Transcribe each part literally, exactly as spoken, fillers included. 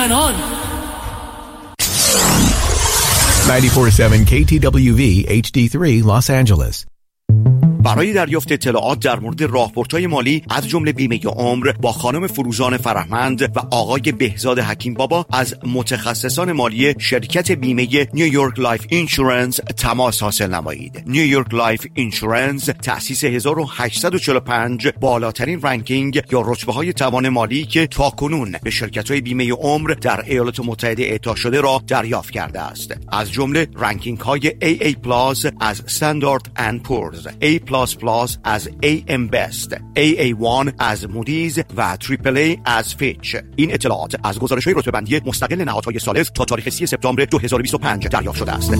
دشمنان. نود و چهار ممیز هفت کی تی دبلیو وی اچ دی سه Los Angeles. برای دریافت اطلاعات در مورد راهبردهای مالی از جمله بیمه عمر با خانم فروزان فرهمند و آقای بهزاد حکیم بابا از متخصصان مالی شرکت بیمه نیویورک لایف اینشورنس تماس حاصل نمایید. نیویورک لایف اینشورنس تأسیس هزار و هشتصد و چهل و پنج، بالاترین رنکینگ یا رتبه‌های توان مالی که تاکنون به شرکت‌های بیمه عمر در ایالات متحده اعطا شده را دریافت کرده است. از جمله رنکینگ‌های ای ای پلاس از استاندارد اند پورز، A پلاس پلاس از ای ام Best، ای ای یک از مودیز و تریپل ای از فیچ. این اطلاعات از گزارش‌های رتبه‌بندی مستقل نهادهای ثالث تا تاریخ سی سپتامبر دو هزار و بیست و پنج دریافت شده است.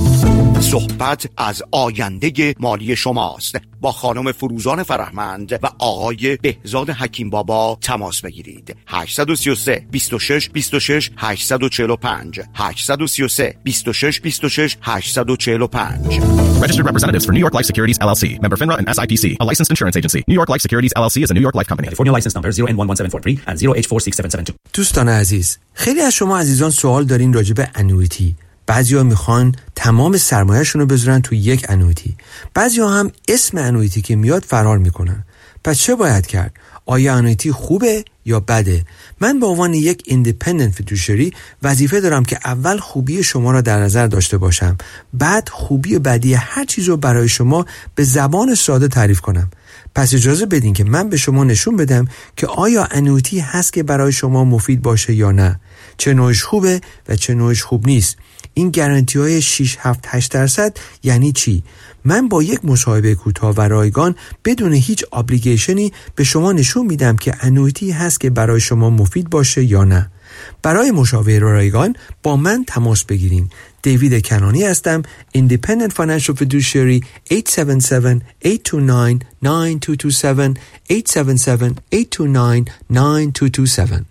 صحبت از آینده مالی شماست. با خانم فروزان فرهمند و آقای بهزاد حکیم بابا تماس بگیرید. هشت سه سه بیست و شش بیست و شش هشتصد و چهل و پنج هشت سه سه بیست و شش بیست و شش هشتصد و چهل و پنج. Registered representatives for New York Life Securities L L C, member FINRA and S I P C, a licensed insurance agency. New York Life Securities L L C is a New York Life company. California license number zero N one one seven four three and zero H four six seven seven two. دوستان عزیز، خیلی از شما عزیزان سوال دارین راجع به انویتی. بعضیا میخوان تمام سرمایه‌شون رو بذارن تو یک انویتی. بعضیا هم اسم انویتی که میاد فرار میکنن. پس چه باید کرد؟ آیا انویتی خوبه یا بده؟ من به عنوان یک ایندیپندنت فیدوشری وظیفه دارم که اول خوبی شما را در نظر داشته باشم، بعد خوبی و بدی هر چیز رو برای شما به زبان ساده تعریف کنم. پس اجازه بدین که من به شما نشون بدم که آیا انویتی هست که برای شما مفید باشه یا نه، چه نوعش خوبه و چه نوعش خوب نیست. این گارانتی های شش هفت هشت درصد یعنی چی؟ من با یک مصاحبه کوتاه و رایگان بدون هیچ ابلیگیشنی به شما نشون میدم که انویتی هست که برای شما مفید باشه یا نه. برای مشاوره رایگان با من تماس بگیرین. دیوید کنانی هستم، Independent Financial Fiduciary. هشت هفت هفت هشت دو نه نه دو دو هفت هشت هفت هفت هشت دو نه نه دو دو هفت.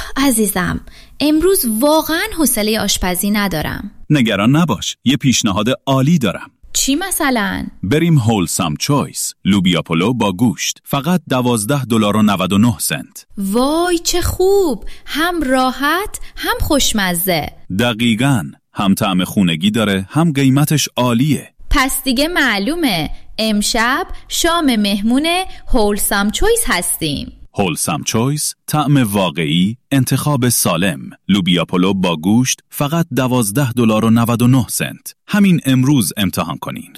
عزیزم، امروز واقعا حوصله آشپزی ندارم. نگران نباش، یه پیشنهاد عالی دارم. چی مثلا؟ بریم هولسام چویس، لوبیا پلو با گوشت، فقط دوازده دلار و نود و نه سنت. وای چه خوب، هم راحت هم خوشمزه. دقیقاً، هم طعم خونگی داره هم قیمتش عالیه. پس دیگه معلومه امشب شام مهمون هولسام چویس هستیم. هولسام چویس، طعم واقعی، انتخاب سالم، لوبیا پلو با گوشت، فقط دوازده دلار و نود و نه سنت. همین امروز امتحان کنین.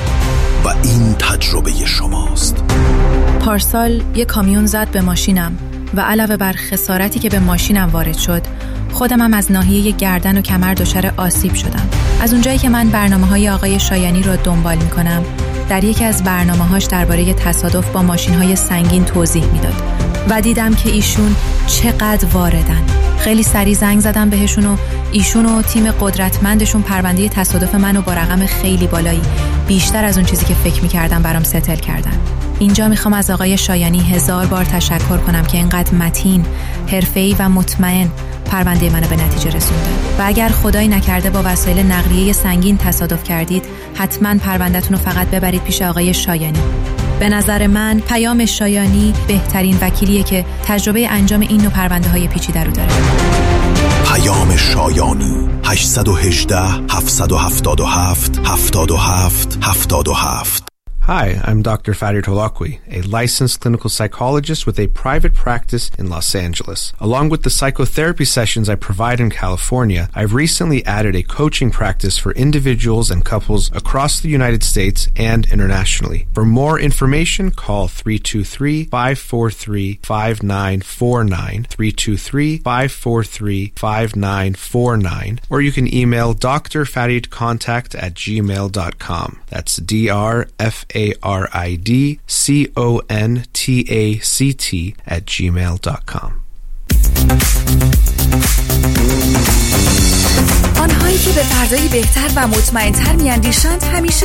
و این تجربه شماست. پارسال یک کامیون زد به ماشینم و علاوه بر خسارتی که به ماشینم وارد شد، خودم هم از ناحیه گردن و کمر دچار آسیب شدم. از اونجایی که من برنامه‌های آقای شایانی رو دنبال می‌کنم، در یکی از برنامه‌هاش درباره تصادف با ماشین‌های سنگین توضیح میداد و دیدم که ایشون چقدر واردن. خیلی سریع زنگ زدم بهشون و ایشون و تیم قدرتمندشون پرونده تصادف منو با رقم خیلی بالایی، بیشتر از اون چیزی که فکر می‌کردم برام ستل کردن. اینجا میخوام از آقای شایانی هزار بار تشکر کنم که اینقدر متین، حرفه‌ای و مطمئن پرونده منو به نتیجه رسونده. و اگر خدایی نکرده با وسایل نقلیه سنگین تصادف کردید، حتما پرونده‌تون رو فقط ببرید پیش آقای شایانی. به نظر من پیام شایانی بهترین وکیلیه که تجربه انجام این نوع پرونده‌های پیچیده رو داره. پیام شایانی هشت یک هشت هفت هفت هفت هفت هفت هفت هفت. Hi, I'm Doctor Farid Holakwi, a licensed clinical psychologist with a private practice in Los Angeles. Along with the psychotherapy sessions I provide in California, I've recently added a coaching practice for individuals and couples across the United States and internationally. For more information, call three two three, five four three, five nine four nine, three two three, five four three, five nine four nine, or you can email d r farid contact at gmail dot com. That's D R F A R I D C O N T A C T at gmail dot com. آنهایی که به فردایی بهتر و مطمئن‌تر می‌اندیشند همیشه